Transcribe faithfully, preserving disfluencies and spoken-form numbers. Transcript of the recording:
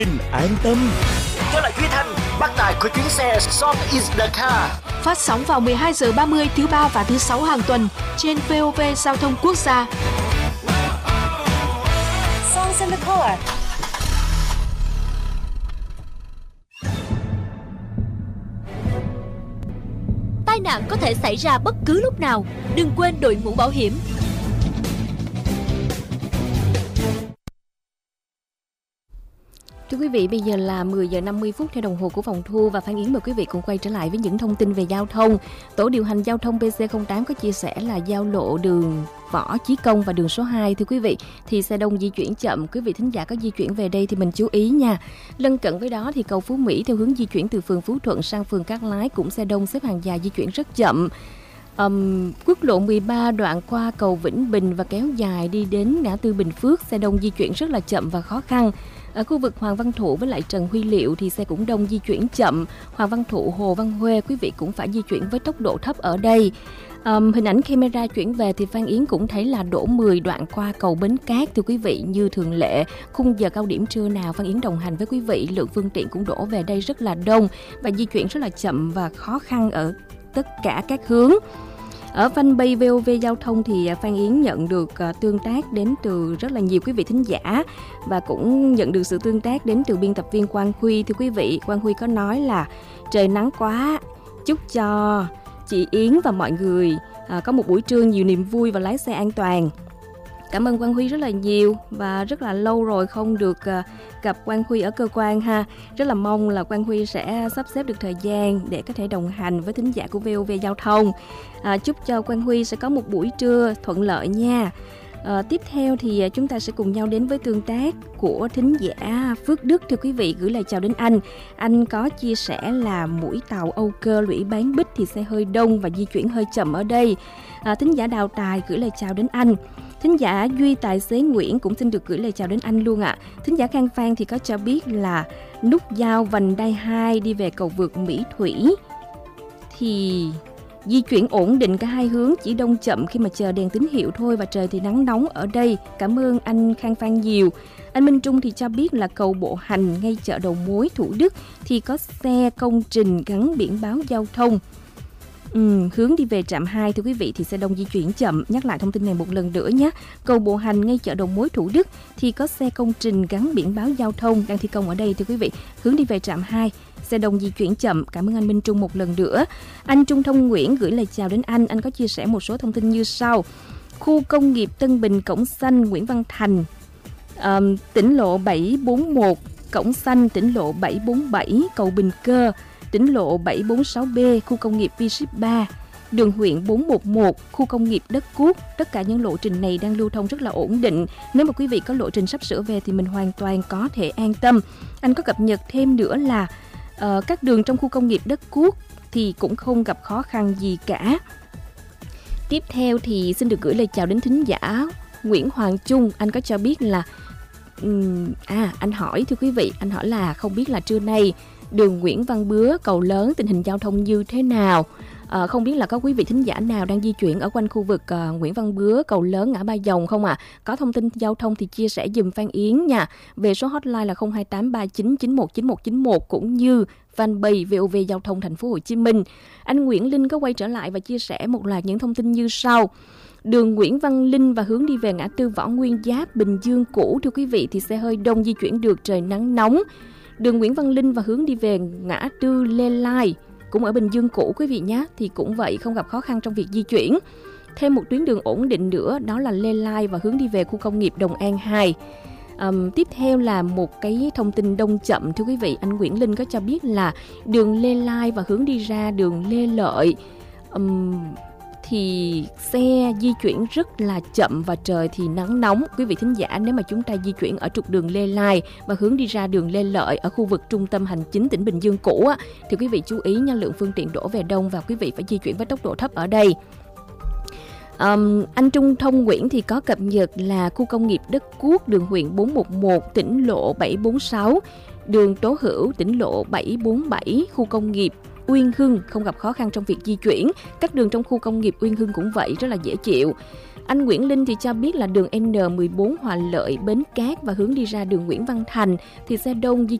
An tâm. Trở lại Duy Thanh, bác tài của chuyến xe Song is the car. Phát sóng vào mười hai giờ ba mươi thứ ba và thứ sáu hàng tuần trên vê o vê Giao thông Quốc gia. Songs in the car. Tai nạn có thể xảy ra bất cứ lúc nào, đừng quên đội mũ bảo hiểm. Thưa quý vị, bây giờ là mười giờ năm mươi phút theo đồng hồ của phòng thu và Phan Yến mời quý vị cùng quay trở lại với những thông tin về giao thông. Tổ điều hành giao thông pê xê không tám có chia sẻ là giao lộ đường Võ Chí Công và đường số hai, thưa quý vị, thì xe đông di chuyển chậm. Quý vị thính giả có di chuyển về đây thì mình chú ý nha. Lân cận với đó thì cầu Phú Mỹ theo hướng di chuyển từ phường Phú Thuận sang phường Cát Lái cũng xe đông xếp hàng dài di chuyển rất chậm. Um, quốc lộ mười ba đoạn qua cầu Vĩnh Bình và kéo dài đi đến ngã tư Bình Phước, xe đông di chuyển rất là chậm và khó khăn. Ở khu vực Hoàng Văn Thụ với lại Trần Huy Liệu thì xe cũng đông di chuyển chậm. Hoàng Văn Thụ, Hồ Văn Huê, quý vị cũng phải di chuyển với tốc độ thấp ở đây. Um, hình ảnh camera chuyển về thì Phan Yến cũng thấy là đổ mười đoạn qua cầu Bến Cát, thưa quý vị, như thường lệ. Khung giờ cao điểm trưa nào Phan Yến đồng hành với quý vị, lượng phương tiện cũng đổ về đây rất là đông và di chuyển rất là chậm và khó khăn ở tất cả các hướng. Ở fanpage vê o vê Giao thông thì Phan Yến nhận được tương tác đến từ rất là nhiều quý vị thính giả và cũng nhận được sự tương tác đến từ biên tập viên Quang Huy. Thưa quý vị, Quang Huy có nói là trời nắng quá, chúc cho chị Yến và mọi người à, có một buổi trưa nhiều niềm vui và lái xe an toàn. Cảm ơn Quang Huy rất là nhiều và rất là lâu rồi không được uh, gặp Quang Huy ở cơ quan ha. Rất là mong là Quang Huy sẽ sắp xếp được thời gian để có thể đồng hành với thính giả của vê o vê Giao thông. À, chúc cho Quang Huy sẽ có một buổi trưa thuận lợi nha. À, tiếp theo thì chúng ta sẽ cùng nhau đến với tương tác của thính giả Phước Đức. Thưa quý vị, gửi lời chào đến anh. Anh có chia sẻ là mũi tàu Âu Cơ Lũy Bán Bích thì xe hơi đông và di chuyển hơi chậm ở đây. À, thính giả Đào Tài gửi lời chào đến anh. Thính giả Duy Tài Xế Nguyễn cũng xin được gửi lời chào đến anh luôn ạ. À. Thính giả Khang Phan thì có cho biết là nút giao vành đai hai đi về cầu vượt Mỹ Thủy thì di chuyển ổn định cả hai hướng, chỉ đông chậm khi mà chờ đèn tín hiệu thôi và trời thì nắng nóng ở đây. Cảm ơn anh Khang Phan nhiều. Anh Minh Trung thì cho biết là cầu Bộ Hành ngay chợ đầu mối Thủ Đức thì có xe công trình gắn biển báo giao thông. Ừ, hướng đi về trạm hai, thưa quý vị, thì xe đông di chuyển chậm. Nhắc lại thông tin này một lần nữa nhé. Cầu Bộ Hành ngay chợ đầu mối Thủ Đức thì có xe công trình gắn biển báo giao thông đang thi công ở đây, thưa quý vị. Hướng đi về trạm hai, xe đông di chuyển chậm. Cảm ơn anh Minh Trung một lần nữa. Anh Trung Thông Nguyễn gửi lời chào đến anh. Anh có chia sẻ một số thông tin như sau. Khu công nghiệp Tân Bình, Cổng Xanh, Nguyễn Văn Thành, um, tỉnh lộ bảy bốn một, Cổng Xanh, tỉnh lộ bảy bốn bảy, cầu Bình Cơ, tỉnh lộ bảy bốn sáu B, khu công nghiệp V ship ba, đường huyện bốn một một, khu công nghiệp Đất Cuốc. Tất cả những lộ trình này đang lưu thông rất là ổn định. Nếu mà quý vị có lộ trình sắp sửa về thì mình hoàn toàn có thể an tâm. Anh có cập nhật thêm nữa là uh, các đường trong khu công nghiệp Đất Cuốc thì cũng không gặp khó khăn gì cả. Tiếp theo thì xin được gửi lời chào đến thính giả Nguyễn Hoàng Trung. Anh có cho biết là um, à anh hỏi, thưa quý vị, anh hỏi là không biết là trưa nay đường Nguyễn Văn Bứa, cầu Lớn tình hình giao thông như thế nào? À, không biết là có quý vị thính giả nào đang di chuyển ở quanh khu vực uh, Nguyễn Văn Bứa, cầu Lớn, ngã Ba Dòng không ạ? À? Có thông tin giao thông thì chia sẻ giùm Phan Yến nha. Về số hotline là không hai tám ba chín chín một chín một chín một cũng như fanpage vê o vê Giao thông Thành phố Hồ Chí Minh. Anh Nguyễn Linh có quay trở lại và chia sẻ một loạt những thông tin như sau. Đường Nguyễn Văn Linh và hướng đi về ngã tư Võ Nguyên Giáp, Bình Dương cũ, thưa quý vị, thì xe hơi đông di chuyển được, trời nắng nóng. Đường Nguyễn Văn Linh và hướng đi về ngã tư Lê Lai cũng ở Bình Dương cũ, quý vị nhé, thì cũng vậy, không gặp khó khăn trong việc di chuyển. Thêm một tuyến đường ổn định nữa đó là Lê Lai và hướng đi về khu công nghiệp Đồng An hai. Um, tiếp theo là một cái thông tin đông chậm, thưa quý vị. Anh Nguyễn Linh có cho biết là đường Lê Lai và hướng đi ra đường Lê Lợi um, thì xe di chuyển rất là chậm và trời thì nắng nóng. Quý vị thính giả, nếu mà chúng ta di chuyển ở trục đường Lê Lai và hướng đi ra đường Lê Lợi ở khu vực trung tâm hành chính tỉnh Bình Dương cũ á, thì quý vị chú ý nha, lượng phương tiện đổ về đông và quý vị phải di chuyển với tốc độ thấp ở đây. Um, anh Trung Thông Nguyễn thì có cập nhật là khu công nghiệp Đất Cuốc, đường huyện bốn một một, tỉnh lộ bảy bốn sáu, đường Tố Hữu, tỉnh lộ bảy bốn bảy, khu công nghiệp Uyên Hưng không gặp khó khăn trong việc di chuyển. Các đường trong khu công nghiệp Uyên Hưng cũng vậy, rất là dễ chịu. Anh Nguyễn Linh thì cho biết là đường N mười bốn Hòa Lợi, Bến Cát và hướng đi ra đường Nguyễn Văn Thành thì xe đông di